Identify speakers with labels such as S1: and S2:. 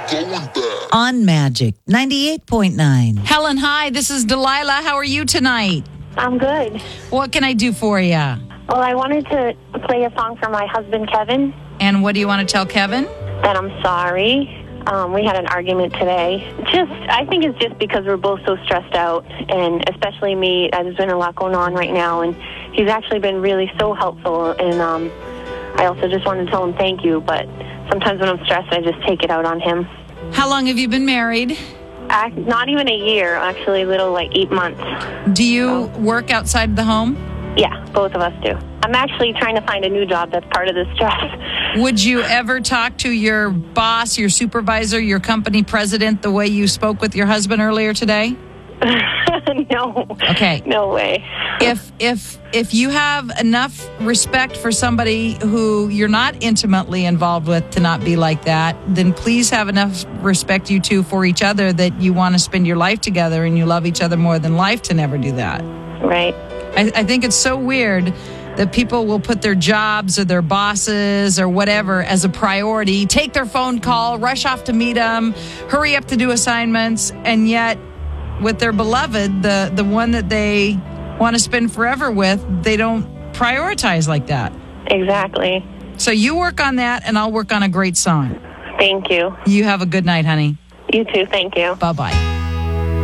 S1: On Magic 98.9.
S2: Helen, hi. This is Delilah. How are you tonight?
S3: I'm good.
S2: What can I do for you?
S3: Well, I wanted to play a song for my husband, Kevin,
S2: And what do you want to tell Kevin?
S3: that I'm sorry. We had an argument today. I think it's just because we're both so stressed out, and especially me. There's been a lot going on right now, and he's actually been really so helpful, and I also just wanted to tell him thank you, but sometimes when I'm stressed, I just take it out on him.
S2: How long have you been married?
S3: Not even a year, actually, a little like 8 months.
S2: Do you work outside the home?
S3: Yeah, both of us do. I'm actually trying to find a new job that's part of the stress.
S2: Would you ever talk to your boss, your supervisor, your company president the way you spoke with your husband earlier today?
S3: No.
S2: Okay.
S3: No way.
S2: If you have enough respect for somebody who you're not intimately involved with to not be like that, then please have enough respect, you two, for each other that you want to spend your life together and you love each other more than life to never do that.
S3: Right.
S2: I think it's so weird that people will put their jobs or their bosses or whatever as a priority, take their phone call, rush off to meet them, hurry up to do assignments, and yet with their beloved, the one that they want to spend forever with, they don't prioritize like that.
S3: Exactly.
S2: So you work on that, and I'll work on a great song.
S3: Thank you.
S2: You have a good night, honey.
S3: You too. Thank you.
S2: Bye-bye.